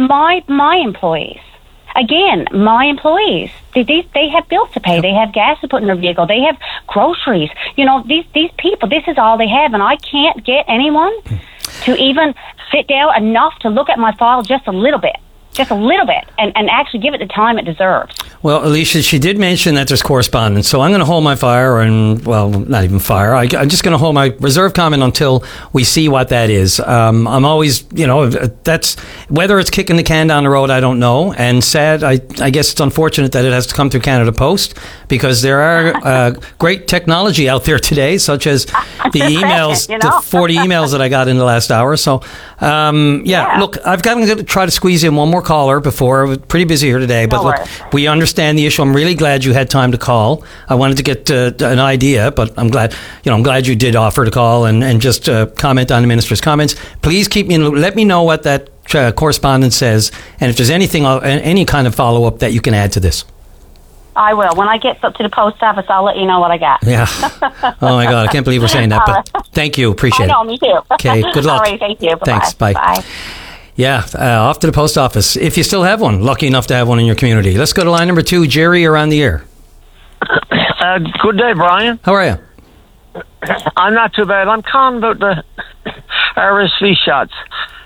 my employees. Again, my employees, they have bills to pay. They have gas to put in their vehicle. They have groceries. You know, these people, this is all they have. And I can't get anyone to even sit down enough to look at my file just a little bit, and actually give it the time it deserves. Well, Alicia, she did mention that there's correspondence, so I'm going to hold my fire, and, well, not even fire. I'm just going to hold my reserve comment until we see what that is. I'm always, you know, that's, whether it's kicking the can down the road, I don't know. And sad, I guess it's unfortunate that it has to come through Canada Post, because there are great technology out there today, such as the emails, you know? The 40 emails that I got in the last hour. So, look, I've got to try to squeeze in one more caller before. I was pretty busy here today, but look, we understand the issue. I'm really glad you had time to call. I wanted to get an idea, but I'm glad you did offer to call and just comment on the minister's comments. Please keep me in the loop. Let me know what that correspondence says, and if there's anything, any kind of follow up that you can add to this. I will. When I get up to the post office, I'll let you know what I got. Yeah. Oh my God, I can't believe we're saying that, but thank you. Appreciate it. I know, me too. Okay, good luck. All right, thank you. Bye-bye. Thanks. Bye. Bye. Yeah, off to the post office. If you still have one, lucky enough to have one in your community. Let's go to line number 2. Jerry, you're on the air. Good day, Brian. How are you? I'm not too bad. I'm calling about the RSV shots.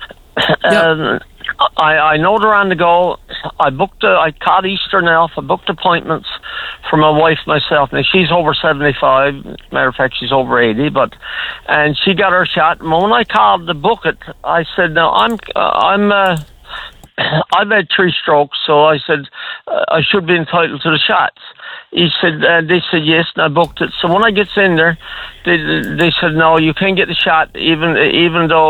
Yep. I know they're on the go. I caught Eastern Elf. I booked appointments for my wife, myself. Now, she's over 75. Matter of fact, she's over 80. And she got her shot. And when I called to book it, I said, "No, I've had 3 strokes, so I said I should be entitled to the shots." He said, they said yes, and I booked it. So when I gets in there, they said, "No, you can't get the shot, even though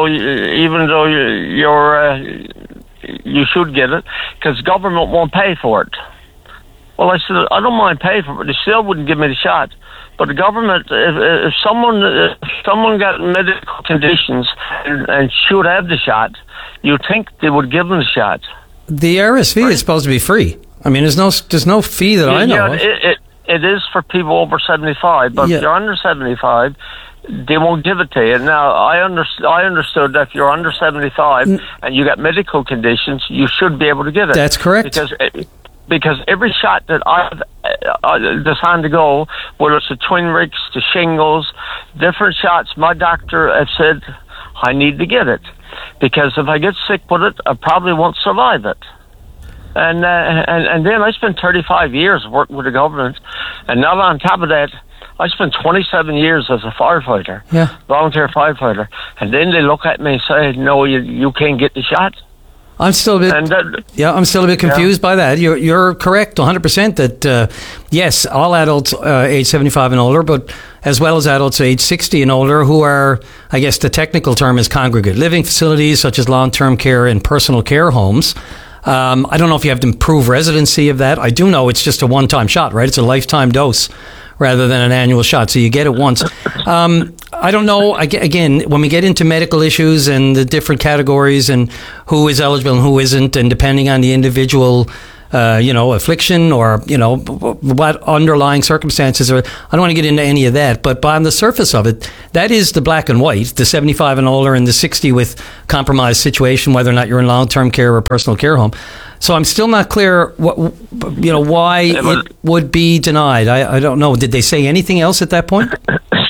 you should get it, because government won't pay for it." Well, I said, I don't mind paying for it, but they still wouldn't give me the shot. But the government, if someone got medical conditions and should have the shot, you'd think they would give them the shot. The RSV is supposed to be free. I mean, there's no fee that I know of. It is for people over 75, but if you're under 75, they won't give it to you. Now, I understood that if you're under 75 and you got medical conditions, you should be able to get it. That's correct. Because every shot that that's on the go, whether it's the Twin Ricks, the shingles, different shots, my doctor has said I need to get it. Because if I get sick with it, I probably won't survive it. And then I spent 35 years working with the government, and now on top of that, I spent 27 years as a firefighter, volunteer firefighter, and then they look at me and say, "No, you can't get the shot." I'm still a bit, I'm still a bit confused by that. You're correct 100% that, yes, all adults age 75 and older, but as well as adults age 60 and older who are, I guess the technical term is congregate living facilities such as long-term care and personal care homes. I don't know if you have to improve residency of that. I do know it's just a one-time shot, right? It's a lifetime dose rather than an annual shot. So you get it once. I don't know. Again, when we get into medical issues and the different categories and who is eligible and who isn't, and depending on the individual, affliction or, what underlying circumstances are, I don't want to get into any of that. But on the surface of it, that is the black and white, the 75 and older and the 60 with compromised situation, whether or not you're in long-term care or personal care home. So I'm still not clear why it would be denied. I don't know. Did they say anything else at that point?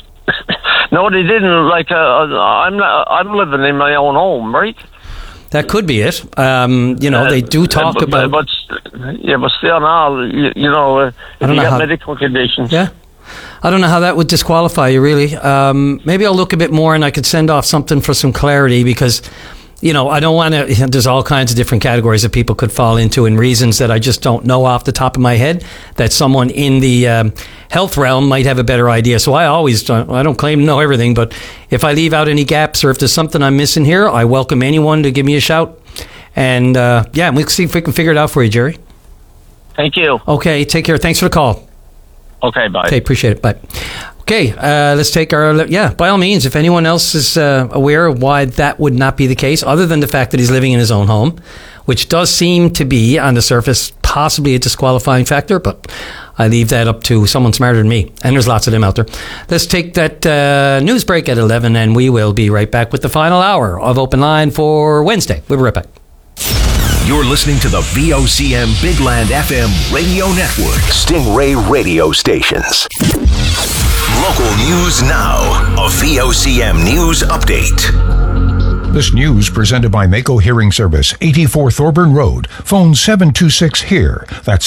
No, they didn't. Like, I'm living in my own home, right? That could be it. They do talk about... But still now, if you got medical conditions... Yeah. I don't know how that would disqualify you, really. Maybe I'll look a bit more and I could send off something for some clarity because... I don't want to, there's all kinds of different categories that people could fall into and reasons that I just don't know off the top of my head that someone in the health realm might have a better idea. So I don't claim to know everything, but if I leave out any gaps or if there's something I'm missing here, I welcome anyone to give me a shout. And we'll see if we can figure it out for you, Jerry. Thank you. Okay, take care. Thanks for the call. Okay, bye. Okay, appreciate it. Bye. Okay, let's take by all means, if anyone else is aware of why that would not be the case, other than the fact that he's living in his own home, which does seem to be, on the surface, possibly a disqualifying factor, but I leave that up to someone smarter than me, and there's lots of them out there. Let's take that news break at 11, and we will be right back with the final hour of Open Line for Wednesday. We'll be right back. You're listening to the VOCM Big Land FM radio network. Stingray radio stations. Local news now. A VOCM news update. This news presented by Mako Hearing Service, 84 Thorburn Road. Phone 726-HEAR. That's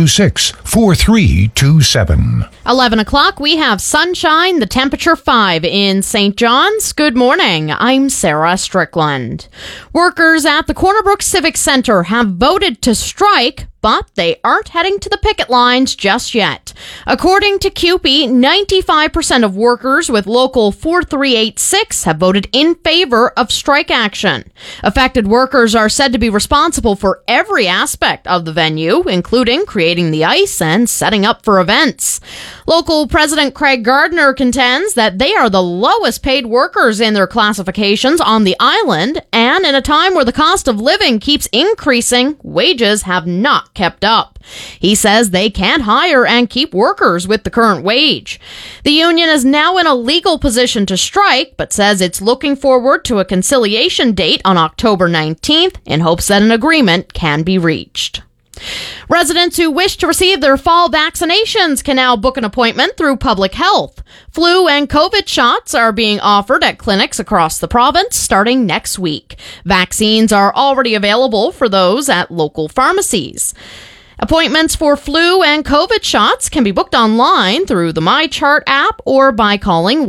726-4327. 11 o'clock, we have sunshine, the temperature 5 in St. John's. Good morning. I'm Sarah Strickland. Workers at the Corner Brook Civic Center have voted to strike, but they aren't heading to the picket lines just yet. According to CUPE, 95% of workers with Local 4386 have voted in favor of strike action. Affected workers are said to be responsible for every aspect of the venue, including creating the ice and setting up for events. Local President Craig Gardner contends that they are the lowest paid workers in their classifications on the island, and in a time where the cost of living keeps increasing, wages have not kept up. He says they can't hire and keep workers with the current wage. The union is now in a legal position to strike, but says it's looking forward to a conciliation date on October 19th in hopes that an agreement can be reached. Residents who wish to receive their fall vaccinations can now book an appointment through Public Health. Flu and COVID shots are being offered at clinics across the province starting next week. Vaccines are already available for those at local pharmacies. Appointments for flu and COVID shots can be booked online through the MyChart app or by calling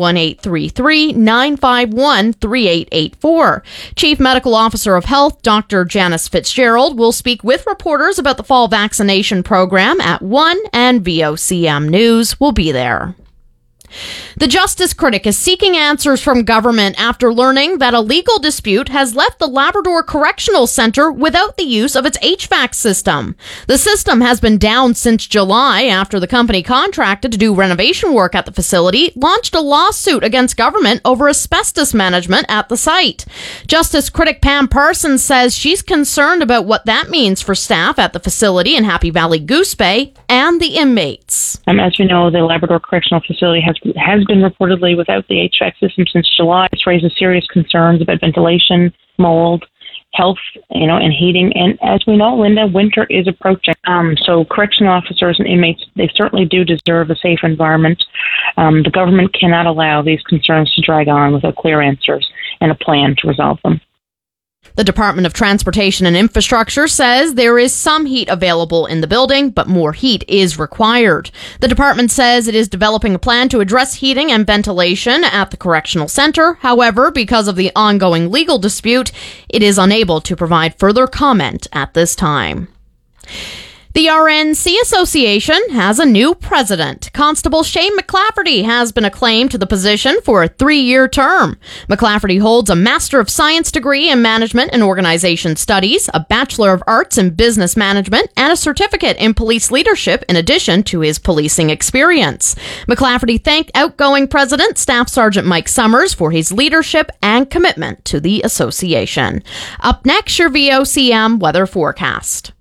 1-833-951-3884. Chief Medical Officer of Health, Dr. Janice Fitzgerald, will speak with reporters about the fall vaccination program at 1, and VOCM News will be there. The Justice Critic is seeking answers from government after learning that a legal dispute has left the Labrador Correctional Centre without the use of its HVAC system. The system has been down since July after the company contracted to do renovation work at the facility launched a lawsuit against government over asbestos management at the site. Justice Critic Pam Parsons says she's concerned about what that means for staff at the facility in Happy Valley Goose Bay and the inmates. As you know, the Labrador Correctional Facility has been reportedly without the HVAC system since July. It's raises serious concerns about ventilation, mold, health, and heating. And as we know, Linda, winter is approaching. So correctional officers and inmates, they certainly do deserve a safe environment. The government cannot allow these concerns to drag on without clear answers and a plan to resolve them. The Department of Transportation and Infrastructure says there is some heat available in the building, but more heat is required. The department says it is developing a plan to address heating and ventilation at the correctional center. However, because of the ongoing legal dispute, it is unable to provide further comment at this time. The RNC Association has a new president. Constable Shane McClafferty has been acclaimed to the position for a 3-year term. McClafferty holds a Master of Science degree in Management and Organization Studies, a Bachelor of Arts in Business Management, and a certificate in Police Leadership in addition to his policing experience. McClafferty thanked outgoing President Staff Sergeant Mike Summers for his leadership and commitment to the association. Up next, your VOCM weather forecast.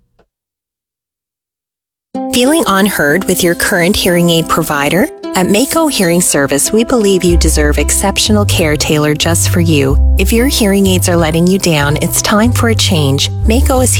Feeling unheard with your current hearing aid provider? At Mako Hearing Service, we believe you deserve exceptional care tailored just for you. If your hearing aids are letting you down, it's time for a change. Mako is